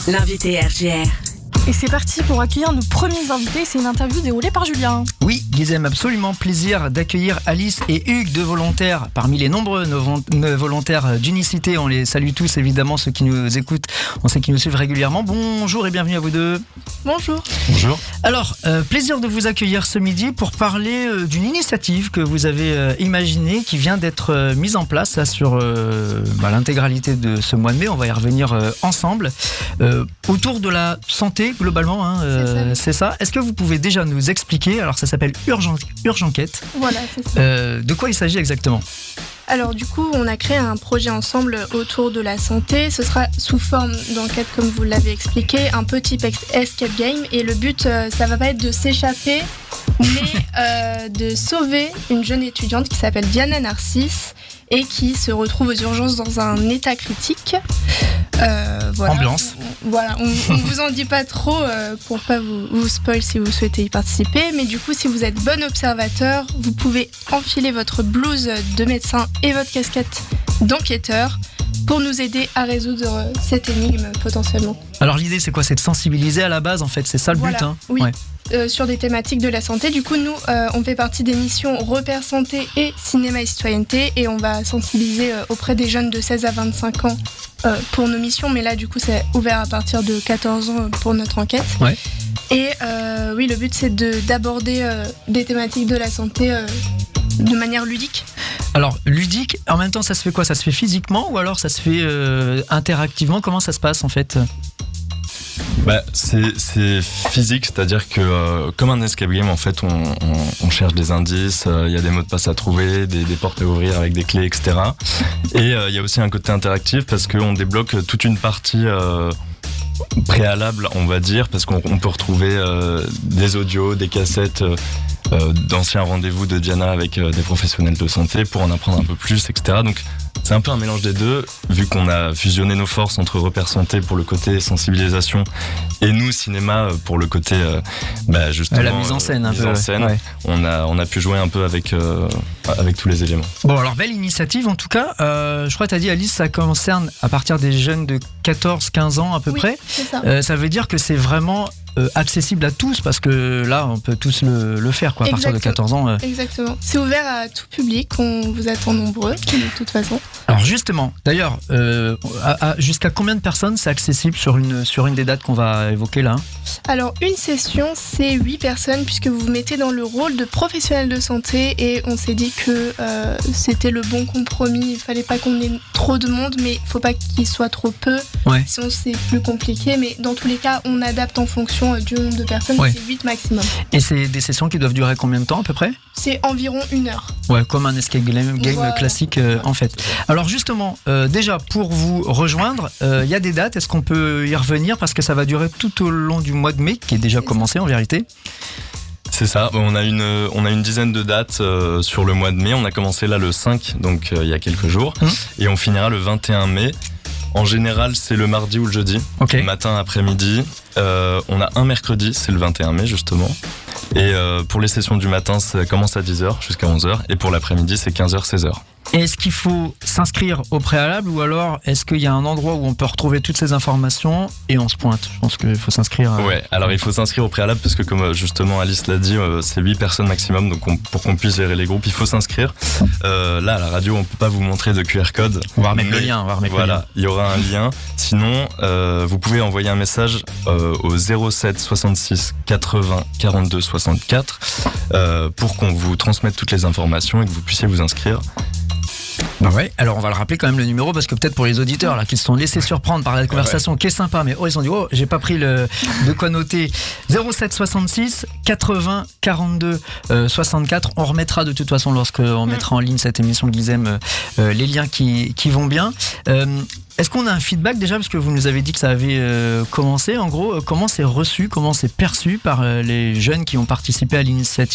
L'invité RGR. Et c'est parti pour accueillir nos premiers invités. C'est une interview déroulée par Julien. Oui, Guizem, absolument plaisir d'accueillir Alice et Hugues, deux volontaires parmi les nombreux volontaires d'Unicité. On les salue tous, évidemment, ceux qui nous écoutent. On sait qu'ils nous suivent régulièrement. Bonjour et bienvenue à vous deux. Bonjour. Bonjour. Alors, plaisir de vous accueillir ce midi pour parler d'une initiative que vous avez imaginée, qui vient d'être mise en place là, sur l'intégralité de ce mois de mai. On va y revenir ensemble. Autour de la santé, globalement, hein, c'est ça. Est-ce que vous pouvez déjà nous expliquer, alors ça s'appelle Urgenquête. Voilà, c'est ça. De quoi il s'agit exactement ? Alors du coup, on a créé un projet ensemble autour de la santé. Ce sera sous forme d'enquête, comme vous l'avez expliqué, un peu type escape game. Et le but, ça va pas être de s'échapper, mais de sauver une jeune étudiante qui s'appelle Diana Narcisse et qui se retrouve aux urgences dans un état critique. Voilà. Ambiance. Voilà, on vous en dit pas trop pour pas vous spoil si vous souhaitez y participer, mais du coup, si vous êtes bon observateur, vous pouvez enfiler votre blouse de médecin et votre casquette d'enquêteur pour nous aider à résoudre cette énigme potentiellement. Alors l'idée, c'est quoi ? C'est de sensibiliser à la base, en fait, c'est ça le but, hein ? Oui. Ouais. Sur des thématiques de la santé. Du coup, nous, on fait partie des missions Repères Santé et Cinéma et Citoyenneté, et on va sensibiliser auprès des jeunes de 16 à 25 ans pour nos missions, mais là, du coup, c'est ouvert à partir de 14 ans pour notre enquête. Ouais. Et oui, le but, c'est d'aborder des thématiques de la santé de manière ludique. Alors, ludique, en même temps, ça se fait quoi ? Ça se fait physiquement ou alors ça se fait interactivement ? Comment ça se passe, en fait ? C'est physique, c'est-à-dire que comme un escape game, en fait, on cherche des indices, il y a des mots de passe à trouver, des portes à ouvrir avec des clés, etc. Et il y a aussi un côté interactif parce qu'on débloque toute une partie préalable, on va dire, parce qu'on peut retrouver des audios, des cassettes d'anciens rendez-vous de Diana avec des professionnels de santé pour en apprendre un peu plus, etc. Donc c'est un peu un mélange des deux, vu qu'on a fusionné nos forces entre Repères Santé pour le côté sensibilisation et nous, cinéma, pour le côté justement la mise en scène. Ouais. On a pu jouer un peu avec tous les éléments. Bon, alors belle initiative en tout cas. Je crois que tu as dit, Alice, ça concerne à partir des jeunes de 14-15 ans à peu près. C'est ça. Ça veut dire que c'est vraiment accessible à tous, parce que là on peut tous le faire quoi, à partir de 14 ans. Exactement. C'est ouvert à tout public, on vous attend nombreux de toute façon. Alors justement, d'ailleurs, jusqu'à combien de personnes c'est accessible sur une des dates qu'on va évoquer là ? Alors une session, c'est 8 personnes puisque vous vous mettez dans le rôle de professionnel de santé, et on s'est dit que c'était le bon compromis. Il fallait pas qu'on ait trop de monde, mais il faut pas qu'il soit trop peu. Ouais. Sinon c'est plus compliqué, mais dans tous les cas on adapte en fonction du nombre de personnes. Ouais. C'est 8 maximum. Et c'est des sessions qui doivent durer combien de temps à peu près ? C'est environ 1 heure. Ouais, comme un escape game voilà. Classique en fait. Alors justement, déjà pour vous rejoindre, il y a des dates, est-ce qu'on peut y revenir, parce que ça va durer tout au long du mois de mai, qui est déjà commencé en vérité. C'est ça, on a une dizaine de dates sur le mois de mai. On a commencé là le 5, donc il y a quelques jours, et on finira le 21 mai. En général, c'est le mardi ou le jeudi, matin, après-midi. On a un mercredi, c'est le 21 mai justement. Et pour les sessions du matin, ça commence à 10h jusqu'à 11h. Et pour l'après-midi, c'est 15h, 16h. Et est-ce qu'il faut s'inscrire au préalable, ou alors est-ce qu'il y a un endroit où on peut retrouver toutes ces informations et on se pointe ? Je pense qu'il faut s'inscrire. Ouais, alors il faut s'inscrire au préalable parce que comme justement Alice l'a dit, c'est 8 personnes maximum, donc pour qu'on puisse gérer les groupes, il faut s'inscrire. Là, à la radio, on peut pas vous montrer de QR code. On va remettre le lien. Voilà, il y aura un lien. Sinon, vous pouvez envoyer un message au 07 66 80 42 64 pour qu'on vous transmette toutes les informations et que vous puissiez vous inscrire. Ouais, alors on va le rappeler quand même le numéro, parce que peut-être pour les auditeurs là qui se sont laissés surprendre par la conversation qui est sympa, mais ils ont dit j'ai pas pris de quoi noter. 07 66 80 42 64. On remettra de toute façon lorsqu'on mettra en ligne cette émission Guizem les liens qui vont bien. Est-ce qu'on a un feedback déjà, parce que vous nous avez dit que ça avait commencé, en gros, comment c'est reçu, comment c'est perçu par les jeunes qui ont participé à l'initiative ?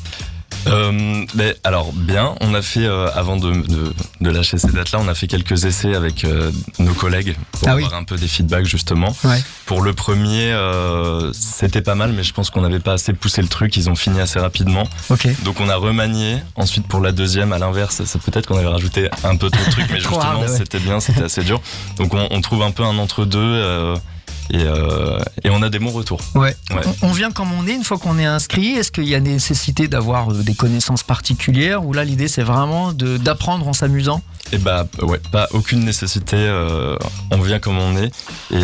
Alors bien, on a fait avant de lâcher ces dates-là, on a fait quelques essais avec nos collègues pour avoir un peu des feedbacks justement. Ouais. Pour le premier, c'était pas mal, mais je pense qu'on n'avait pas assez poussé le truc. Ils ont fini assez rapidement. Okay. Donc on a remanié. Ensuite pour la deuxième, à l'inverse, c'est peut-être qu'on avait rajouté un peu trop de trucs, mais justement c'était bien, c'était assez dur. Donc on trouve un peu un entre-deux. et on a des bons retours. Ouais. On vient comme on est une fois qu'on est inscrit. Est-ce qu'il y a nécessité d'avoir des connaissances particulières ou là l'idée c'est vraiment d'apprendre en s'amusant? Et pas aucune nécessité. On vient comme on est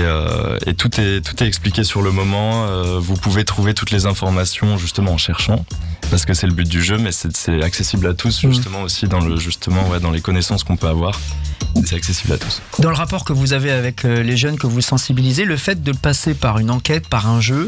et tout est expliqué sur le moment. Vous pouvez trouver toutes les informations justement en cherchant. Parce que c'est le but du jeu, mais c'est accessible à tous justement aussi dans les connaissances qu'on peut avoir. C'est accessible à tous. Dans le rapport que vous avez avec les jeunes que vous sensibilisez, le fait de le passer par une enquête, par un jeu,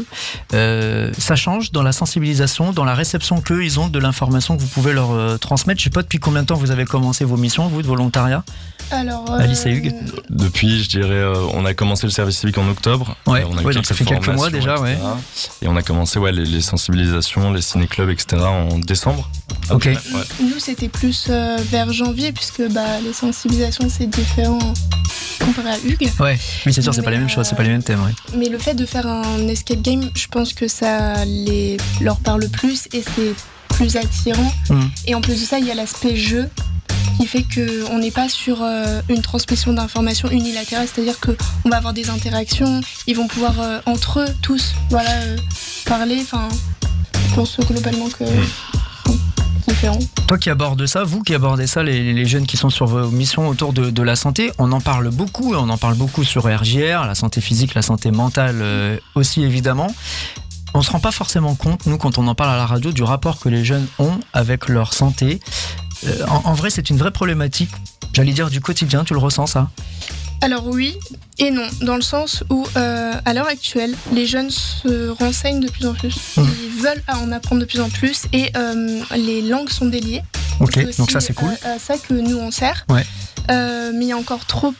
ça change dans la sensibilisation, dans la réception qu'eux ils ont de l'information que vous pouvez leur transmettre. Je sais pas depuis combien de temps vous avez commencé vos missions, vous, de volontariat? Alors, Alice et Hugues. Depuis, je dirais, on a commencé le service civique en octobre. Ouais, on a eu donc ça fait quelques mois déjà, etc. ouais. Et on a commencé les sensibilisations, les ciné-clubs, etc. en décembre. Ok. Nous, c'était plus vers janvier, puisque les sensibilisations, c'est différent comparé à Hugues. Ouais, oui, c'est sûr, c'est pas les mêmes choses, c'est pas les mêmes thèmes. Ouais. Mais le fait de faire un escape game, je pense que ça leur parle plus et c'est plus attirant. Et en plus de ça, il y a l'aspect jeu qui fait qu'on n'est pas sur une transmission d'informations unilatérale, c'est-à-dire qu'on va avoir des interactions, ils vont pouvoir entre eux tous parler. Enfin, je pense globalement que c'est différent. Toi qui abordes ça, vous qui abordez ça, les jeunes qui sont sur vos missions autour de la santé, on en parle beaucoup, et on en parle beaucoup sur RJR, la santé physique, la santé mentale aussi évidemment. On se rend pas forcément compte, nous, quand on en parle à la radio, du rapport que les jeunes ont avec leur santé. En vrai, c'est une vraie problématique, j'allais dire du quotidien, tu le ressens ça? Alors oui et non, dans le sens où à l'heure actuelle, les jeunes se renseignent de plus en plus, ils veulent en apprendre de plus en plus et les langues sont déliées. Ok, donc ça c'est cool. C'est ça que nous on sert. Ouais. Mais il y a encore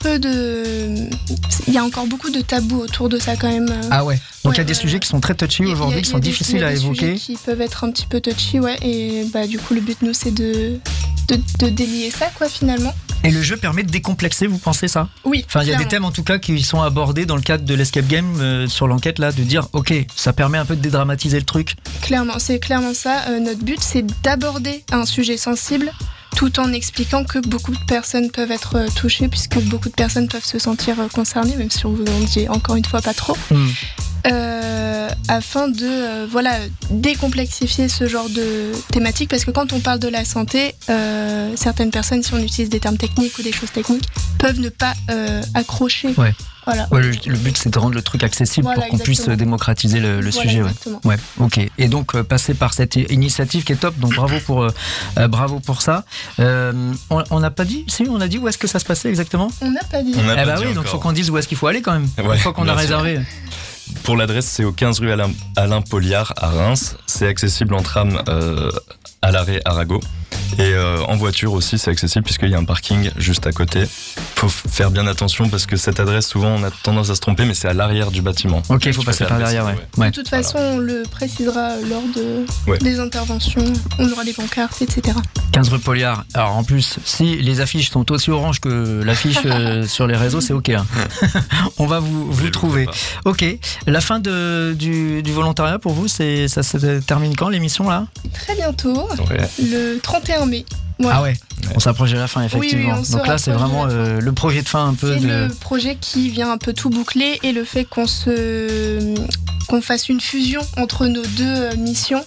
il y a encore beaucoup de tabous autour de ça quand même. Ah ouais. Donc il y a des sujets qui sont très touchy aujourd'hui, qui sont difficiles à évoquer. Des sujets qui peuvent être un petit peu touchy, ouais. Et du coup le but nous c'est de délier ça quoi finalement. Et le jeu permet de décomplexer, vous pensez ça? Oui. Enfin, il y a des thèmes en tout cas qui sont abordés dans le cadre de l'escape game sur l'enquête là, de dire ok, ça permet un peu de dédramatiser le truc. Clairement, c'est clairement ça. Notre but c'est d'aborder un sujet sensible tout en expliquant que beaucoup de personnes peuvent être touchées puisque beaucoup de personnes peuvent se sentir concernées, même si on vous en dit encore une fois pas trop. Afin de décomplexifier ce genre de thématique parce que quand on parle de la santé, certaines personnes, si on utilise des termes techniques ou des choses techniques, peuvent ne pas accrocher. Ouais. Voilà. Ouais, le but c'est de rendre le truc accessible pour qu'on puisse démocratiser le sujet. Ouais. Ok. Et donc passer par cette initiative qui est top. Donc bravo pour ça. On n'a pas dit. Si, on a dit où est-ce que ça se passait exactement. On n'a pas dit. Oui. Donc faut qu'on dise où est-ce qu'il faut aller quand même. Une fois qu'on a réservé. Pour l'adresse, c'est au 15 rue Alain Poliard à Reims. C'est accessible en tram à l'arrêt Arago. Et en voiture aussi, c'est accessible puisqu'il y a un parking juste à côté. Faut faire bien attention parce que cette adresse, souvent, on a tendance à se tromper, mais c'est à l'arrière du bâtiment. Ok, il faut passer par derrière, ouais. De toute façon, on le précisera lors des interventions. On aura des pancartes, etc. 15 rue Poliard. Alors en plus, si les affiches sont aussi oranges que l'affiche sur les réseaux, c'est ok. Hein. On va vous trouver. Ok. La fin du volontariat pour vous, ça se termine quand l'émission là? Très bientôt. Ouais. Le 31 mai. Ouais. Ah ouais, on s'approche de la fin effectivement. Oui, donc là c'est vraiment le projet de fin un peu. C'est le projet qui vient un peu tout boucler et le fait qu'on fasse une fusion entre nos deux missions.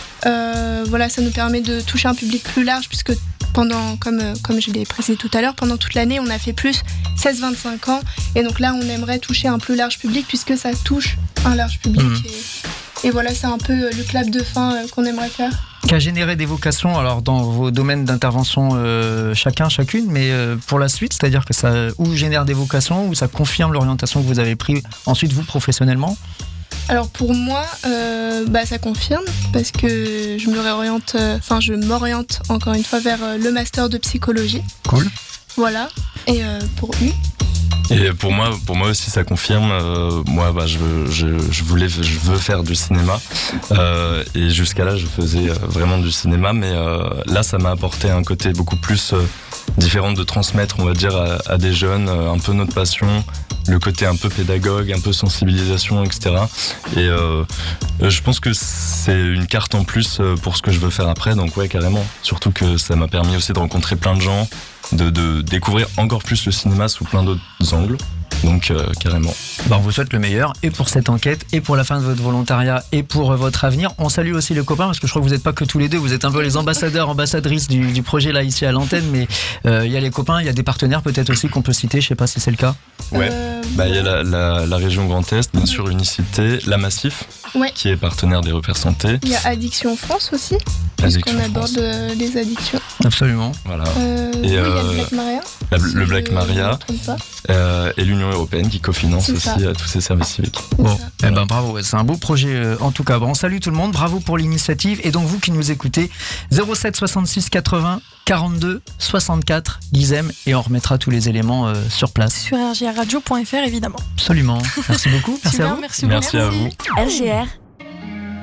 Ça nous permet de toucher un public plus large puisque pendant, comme je l'ai précisé tout à l'heure, pendant toute l'année on a fait plus 16-25 ans et donc là on aimerait toucher un plus large public puisque ça touche un large public et voilà, c'est un peu le clap de fin qu'on aimerait faire. Qui a généré des vocations alors dans vos domaines d'intervention chacune, mais pour la suite, c'est-à-dire que ça ou génère des vocations ou ça confirme l'orientation que vous avez prise ensuite vous professionnellement? Alors pour moi, ça confirme parce que je m'oriente encore une fois vers le master de psychologie. Cool. Voilà. Et pour U. Et pour moi aussi ça confirme. Moi, je veux faire du cinéma. Et jusqu'à là, je faisais vraiment du cinéma, mais là, ça m'a apporté un côté beaucoup plus différent de transmettre, on va dire, à des jeunes un peu notre passion, le côté un peu pédagogue, un peu sensibilisation, etc. Et je pense que c'est une carte en plus pour ce que je veux faire après. Donc ouais, carrément. Surtout que ça m'a permis aussi de rencontrer plein de gens, de découvrir encore plus le cinéma sous plein d'autres angles. Donc carrément. On vous souhaite le meilleur et pour cette enquête et pour la fin de votre volontariat et pour votre avenir. On salue aussi les copains parce que je crois que vous n'êtes pas que tous les deux, vous êtes un peu les ambassadeurs, ambassadrices du projet là ici à l'antenne, mais il y a les copains, il y a des partenaires peut-être aussi qu'on peut citer, je sais pas si c'est le cas. Ouais, il y a la région Grand Est, bien sûr Unicité, la Massif, qui est partenaire des repères santé. Il y a Addiction France aussi, puisqu'on aborde les addictions. Absolument. Voilà. Il y a le Black Maria. Le Black Maria et l'Union Européenne qui cofinance aussi tous ces services civiques. Bon, bravo, c'est un beau projet en tout cas. Bon, on salue tout le monde, bravo pour l'initiative. Et donc vous qui nous écoutez, 07 66 80 42 64, Guizem, et on remettra tous les éléments sur place. Sur rgrradio.fr évidemment. Absolument. Merci beaucoup. Merci à vous. Merci beaucoup. Merci à vous. RGR